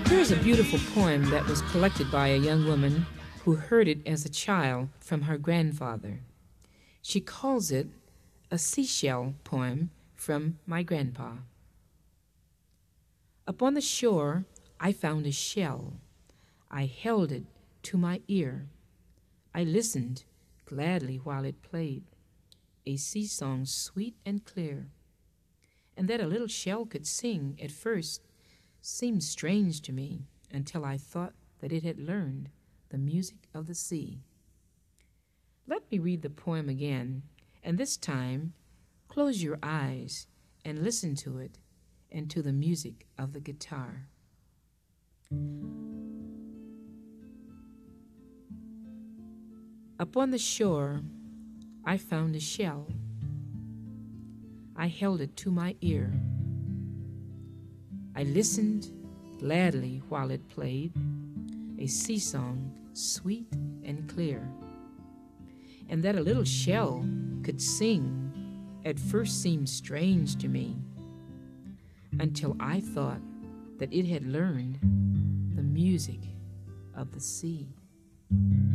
Here is a beautiful poem that was collected by a young woman who heard it as a child from her grandfather. She calls it a seashell poem from my grandpa. Upon the shore I found a shell. I held it to my ear. I listened gladly while it played a sea song sweet and clear. And that a little shell could sing at first seemed strange to me until I thought that it had learned the music of the sea. Let me read the poem again, and this time close your eyes and listen to it and to the music of the guitar. Upon the shore I found a shell. I held it to my ear. I listened gladly while it played a sea song sweet and clear. And that a little shell could sing at first seemed strange to me until I thought that it had learned the music of the sea.